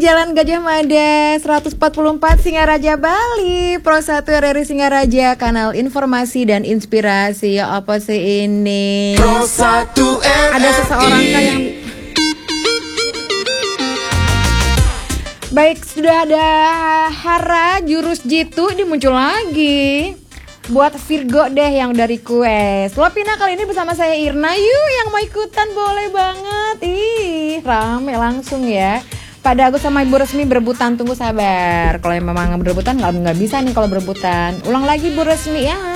Jalan Gajah Mada 144 Singaraja Bali, Pro 1 RRI Singaraja, kanal informasi dan inspirasi. Ya apa sih ini? Pro 1 RRI. Ada seseorang yang baik, sudah ada Hara Jurus Jitu, ini muncul lagi. Buat Virgo deh yang dari request. Lopina kali ini bersama saya Irna. Yuk yang mau ikutan boleh banget. Ih, rame langsung ya. Pak Dago sama Ibu Resmi berebutan, tunggu sabar. Kalau yang memang berebutan nggak bisa nih kalau berebutan. Ulang lagi Bu Resmi ya.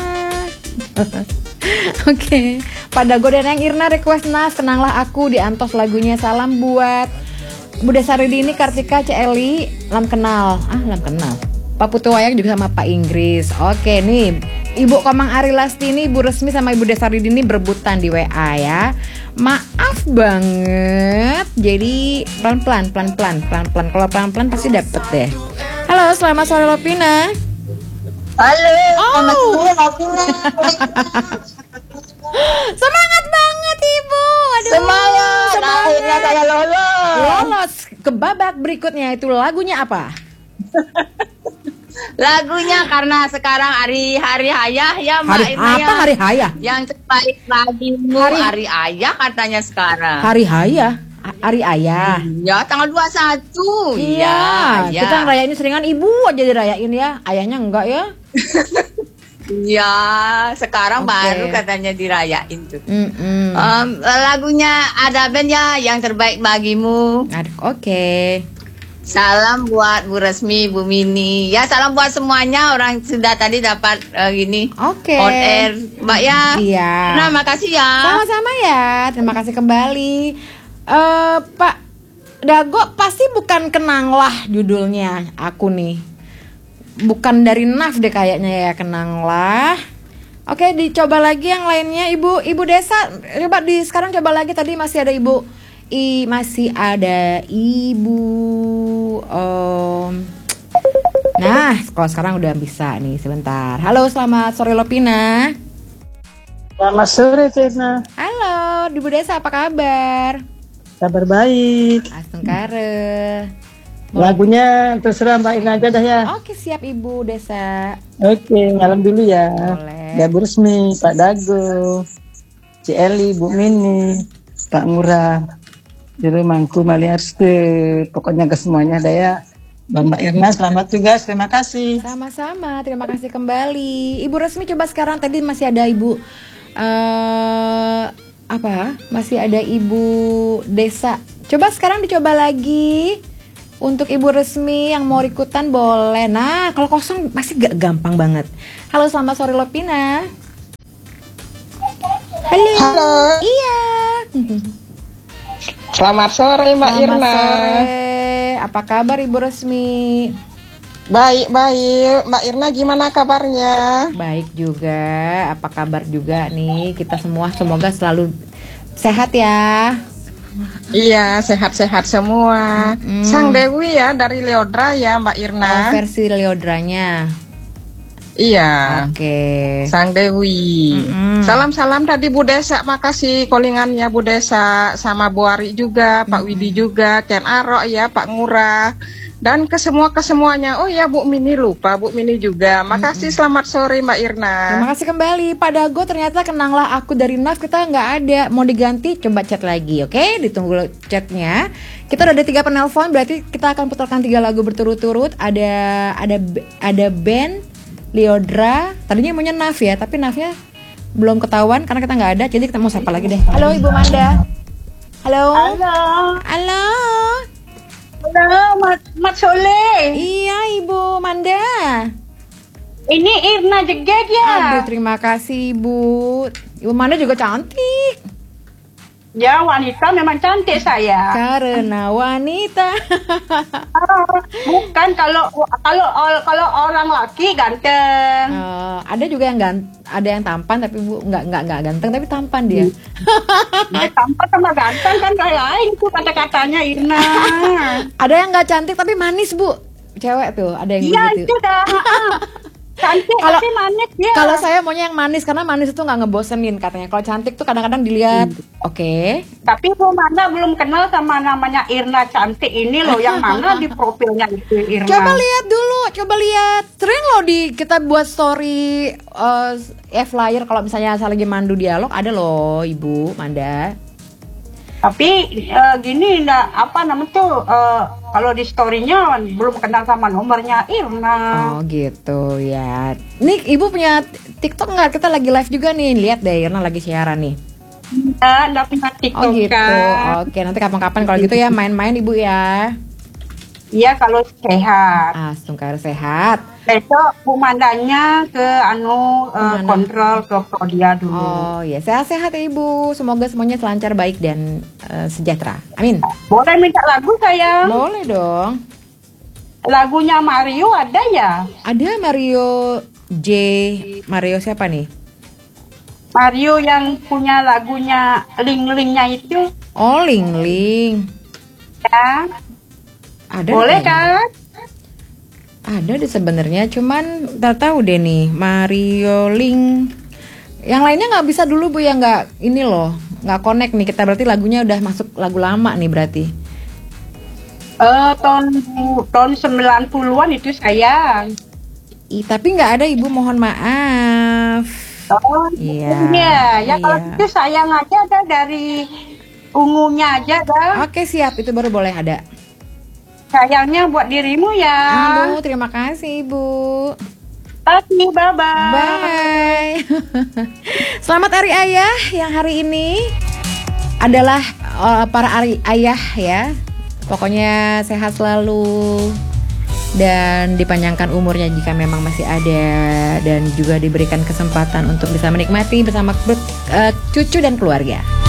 Oke. Pak Dago dan yang Irna request Nas, kenanglah aku di Antos lagunya. Salam buat Bude Saridini, Kartika, Celi, Lam kenal. Lam kenal. Pak Putu Wayang juga sama Pak Inggris. Oke nih, Ibu Komang Ari Lastini, Ibu Resmi sama Ibu Desaridini berebutan di WA ya. Maaf banget. Jadi pelan-pelan. Kalau pelan-pelan pasti dapet deh. Halo, selamat sore Lopina. Halo, selamat sore Lopina. Semangat banget Ibu. Aduh, Semangat. Akhirnya saya lolos ke babak berikutnya. Itu lagunya apa? Lagunya karena sekarang hari Hayah ya Mbak Hari Irna apa ya. Hari Hayah? Yang terbaik lagimu hari Ayah katanya sekarang. Hari Hayah? Hari Ayah. Ya tanggal 21. Iya. Ya. Kita ngerayain seringan Ibu aja dirayain ya. Ayahnya enggak ya? Iya, sekarang Oke. baru katanya dirayain tuh. Lagunya ada band ya, yang terbaik bagimu. Aduh, oke. Salam buat Bu Resmi, Bu Mini. Ya salam buat semuanya, orang sudah tadi dapat gini. Oke. On air, Mbak ya. Iya. Nah, makasih ya. Sama-sama ya. Terima kasih kembali. Pak Dago pasti bukan Kenanglah judulnya aku nih. Bukan dari Naf deh kayaknya ya, Kenanglah. Oke, dicoba lagi yang lainnya Ibu Desa. Coba sekarang coba lagi, tadi masih ada Ibu masih ada Ibu Nah, kalau sekarang udah bisa nih, sebentar. Halo, selamat sore Lopina. Selamat sore Tina. Halo, Ibu Desa apa kabar? Kabar baik. Astengkare. Lagunya terserah Mbak Ina aja dah ya. Oke, siap Ibu Desa. Oke, malam dulu ya. Boleh. Ya Bu Resmi, Pak Dago, Celi, Bu Mini, Pak Ngurah, Juru Mangku Maliarste, pokoknya ke semuanya dah ya. Mbak Irna, selamat tugas, terima kasih. Sama-sama, terima kasih kembali. Ibu Resmi coba sekarang, tadi masih ada Ibu Masih ada Ibu Desa. Coba sekarang dicoba lagi. Untuk Ibu Resmi yang mau ikutan boleh. Nah, kalau kosong masih gampang banget. Halo, selamat sore Lopina. Halo. Iya. Selamat sore Mbak Irna. Selamat sore. Apa kabar Ibu Resmi? Baik. Mbak Irna gimana kabarnya? Baik juga. Apa kabar juga nih? Kita semua semoga selalu sehat ya. Iya, sehat-sehat semua. Sang Dewi ya dari Leodra ya Mbak Irna. Versi Leodranya. Iya. Oke. Sang Dewi. Salam-salam tadi Bu Desa, makasih callingannya Bu Desa, sama Bu Ari juga, Pak Widi juga, Ken Aro ya, Pak Ngurah. Dan kesemuanya. Oh ya Bu Mini lupa, Bu Mini juga. Makasih, selamat sore Mbak Irna. Terima kasih kembali Pak Dago. Ternyata Kenanglah Aku dari Naf kita nggak ada. Mau diganti coba chat lagi, oke? Ditunggu chatnya. Kita udah ada 3 penelpon, berarti kita akan putarkan 3 lagu berturut-turut. Ada band Leodra. Tadinya maunya Naf ya, tapi Nafnya belum ketahuan karena kita nggak ada. Jadi kita mau sapa lagi deh. Halo Ibu Manda. Halo. Halo. Halo, Mat Soleh. Iya Ibu Manda. Ini Irna Jeget ya. Aduh, terima kasih Ibu. Ibu Manda juga cantik. Ya, wanita memang cantik saya. Karena wanita. Bukan kalau orang laki ganteng. Ada juga yang ada yang tampan tapi Bu nggak ganteng tapi tampan dia. Tampan sama ganteng kan lain tuh kata-katanya Irna. Ada yang nggak cantik tapi manis Bu. Cewek tuh ada yang Iya gitu. itu dah. Cantik Kalau- tapi manis ya. Kalau saya maunya yang manis karena manis itu nggak ngebosenin katanya. Kalau cantik tuh kadang-kadang dilihat. Oke. Tapi Romana belum kenal sama namanya Irna cantik ini loh, yang mana di profilnya itu Irna. Coba lihat dulu, coba lihat. Sering loh kita buat story flyer kalau misalnya saya lagi mandu dialog ada loh Ibu Manda. Tapi gini, apa namanya tuh, kalau di story-nya belum kenal sama nomornya Irna. Oh gitu ya. Nih Ibu punya TikTok nggak? Kita lagi live juga nih. Lihat deh Irna lagi siaran nih. Nggak punya TikTok Oh gitu. kan. Oke, nanti kapan-kapan kalau gitu ya main-main Ibu ya. Iya kalau sehat. Sungkar sehat. Besok Bu Mandanya ke kontrol ke Prodia dulu. Oh ya, sehat-sehat ya Ibu. Semoga semuanya selancar, baik dan sejahtera. Amin. Boleh minta lagu sayang? Boleh dong. Lagunya Mario ada ya? Ada Mario J. Mario siapa nih? Mario yang punya lagunya Ling-Lingnya itu Oh, Ling Ling. ya. Ada Boleh kayaknya. kan? Ada deh sebenarnya, cuman tak tahu deh nih Mario Ling. Yang lainnya nggak bisa dulu Bu ya, nggak ini loh, nggak connect nih kita, berarti lagunya udah masuk lagu lama nih berarti. Tahun 90-an itu sayang. Tapi nggak ada Ibu, mohon maaf. Oh Iya, ya kalau iya. gitu sayang aja ada dari ungunya aja dah. Oke siap, itu baru boleh ada. Sayangnya buat dirimu ya. Aduh, terima kasih Ibu. Terima kasih, bye-bye. Bye. Selamat Hari Ayah yang hari ini adalah para ayah ya. Pokoknya sehat selalu dan dipanjangkan umurnya jika memang masih ada, dan juga diberikan kesempatan untuk bisa menikmati bersama cucu dan keluarga.